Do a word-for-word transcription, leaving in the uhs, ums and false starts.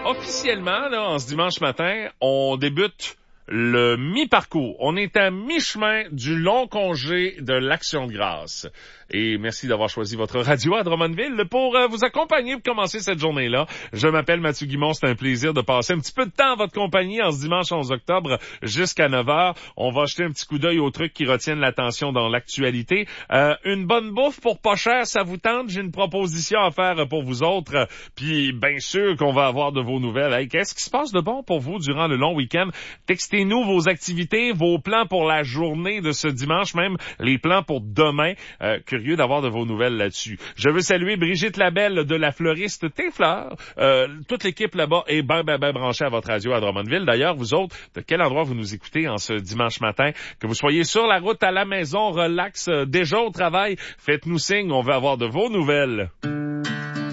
officiellement, là, en ce dimanche matin, on débute le mi-parcours. On est à mi-chemin du long congé de l'Action de grâce. Et merci d'avoir choisi votre radio à Drummondville pour euh, vous accompagner pour commencer cette journée-là. Je m'appelle Mathieu Guimond, c'est un plaisir de passer un petit peu de temps à votre compagnie en ce dimanche onze octobre jusqu'à neuf heures. On va jeter un petit coup d'œil aux trucs qui retiennent l'attention dans l'actualité. Euh, une bonne bouffe pour pas cher, ça vous tente? J'ai une proposition à faire pour vous autres. Puis bien sûr qu'on va avoir de vos nouvelles. Hey, qu'est-ce qui se passe de bon pour vous durant le long week-end? Textez-nous vos activités, vos plans pour la journée de ce dimanche, même les plans pour demain. Euh, curieux d'avoir de vos nouvelles là-dessus. Je veux saluer Brigitte Labelle de la fleuriste Tes Fleurs. Euh, toute l'équipe là-bas est ben, ben, ben branchée à votre radio à Drummondville. D'ailleurs, vous autres, de quel endroit vous nous écoutez en ce dimanche matin? Que vous soyez sur la route, à la maison, relax, euh, déjà au travail, faites-nous signe, on veut avoir de vos nouvelles.